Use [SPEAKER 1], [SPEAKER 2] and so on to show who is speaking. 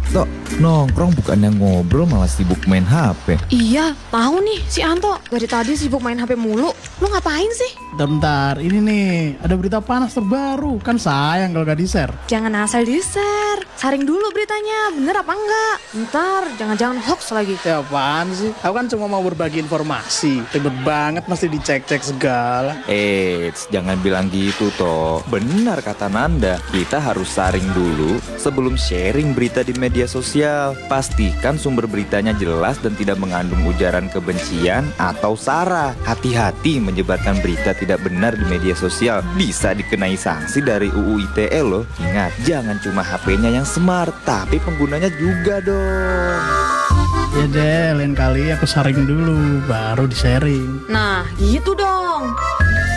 [SPEAKER 1] Tok, nongkrong bukannya ngobrol malah sibuk main HP.
[SPEAKER 2] Iya, tahu nih si Anto dari tadi sibuk main HP mulu. Lu ngapain sih?
[SPEAKER 3] Bentar, ini nih ada berita panas terbaru. Kan sayang kalau gak di-share.
[SPEAKER 2] Jangan asal di-share. Saring dulu beritanya, bener apa enggak? Ntar jangan-jangan hoax lagi.
[SPEAKER 3] Ya apaan sih? Aku kan cuma mau berbagi informasi. Ribet banget mesti dicek-cek segala.
[SPEAKER 1] Jangan bilang gitu toh. Benar kata Nanda, kita harus saring dulu sebelum sharing berita di media sosial. Pastikan sumber beritanya jelas dan tidak mengandung ujaran kebencian atau sara. Hati-hati menyebarkan berita tidak benar di media sosial, bisa dikenai sanksi dari UU ITE loh. Ingat, jangan cuma HP-nya yang smart, tapi penggunanya juga dong.
[SPEAKER 3] Ya deh, lain kali aku saring dulu, baru di-sharing.
[SPEAKER 2] Nah, gitu dong.